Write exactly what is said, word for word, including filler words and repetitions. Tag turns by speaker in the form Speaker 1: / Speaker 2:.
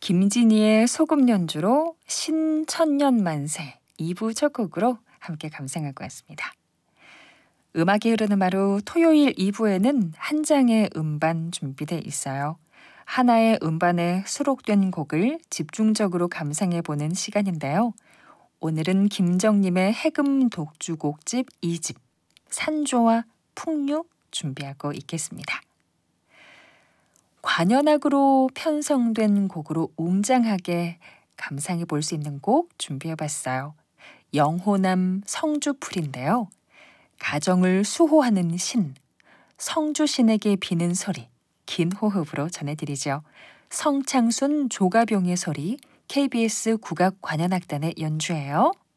Speaker 1: 김진희의 소금 연주로 신천년만세 이 부 첫 곡으로 함께 감상하고 왔습니다. 음악이 흐르는 하루 토요일 이 부에는 한 장의 음반 준비되어 있어요. 하나의 음반에 수록된 곡을 집중적으로 감상해보는 시간인데요. 오늘은 김정님의 해금 독주곡집 이 집 산조와 풍류 준비하고 있겠습니다. 관현악으로 편성된 곡으로 웅장하게 감상해 볼 수 있는 곡 준비해봤어요. 영호남 성주풀인데요. 가정을 수호하는 신, 성주신에게 비는 소리, 긴 호흡으로 전해드리죠. 성창순 조가병의 소리, 케이비에스 국악관현악단의 연주예요.